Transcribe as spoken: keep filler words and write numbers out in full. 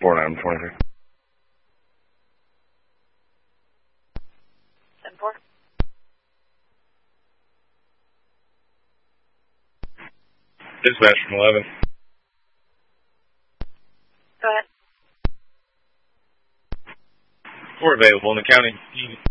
four nine twenty-three. seven four. Dispatch from eleven. Go ahead. Four available in the county.